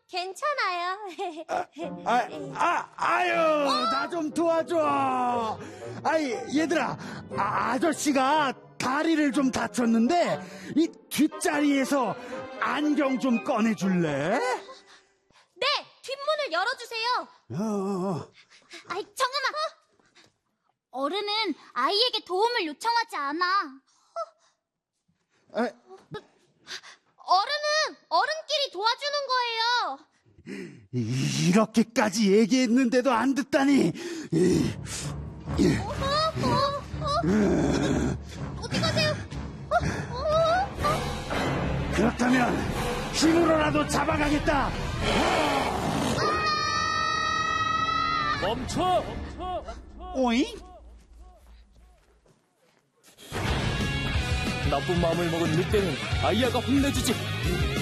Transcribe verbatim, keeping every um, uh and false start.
괜찮아요. 아, 아, 아유, 나 좀 도와줘. 아이, 얘들아, 아, 아저씨가 다리를 좀 다쳤는데, 이 뒷자리에서 안경 좀 꺼내줄래? 네, 뒷문을 열어주세요. 어, 아이, 잠깐만. 어른은 아이에게 도움을 요청하지 않아. 아, 어른은 어른끼리 도와주는 거예요. 이렇게까지 얘기했는데도 안 듣다니. 어, 어, 어? 어디 가세요? 어, 어, 어? 그렇다면 힘으로라도 잡아가겠다. 멈춰! 멈춰! 오잉? 나쁜 마음을 먹은 늑대는 아이야가 혼내주지.